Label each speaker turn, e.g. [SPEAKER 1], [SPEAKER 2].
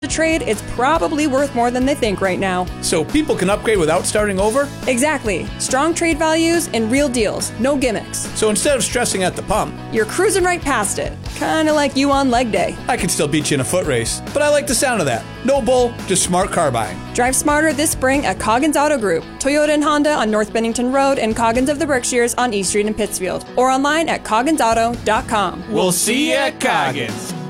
[SPEAKER 1] to trade, it's probably worth more than they think right now.
[SPEAKER 2] So people can upgrade without starting over?
[SPEAKER 1] Exactly. Strong trade values and real deals, no gimmicks.
[SPEAKER 2] So instead of stressing at the pump,
[SPEAKER 1] you're cruising right past it. Kinda like you on leg day.
[SPEAKER 2] I could still beat you in a foot race, but I like the sound of that. No bull, just smart car buying.
[SPEAKER 1] Drive smarter this spring at Coggins Auto Group. Toyota and Honda on North Bennington Road and Coggins of the Berkshires on East Street in Pittsfield. Or online at cogginsauto.com.
[SPEAKER 3] We'll see you at Coggins.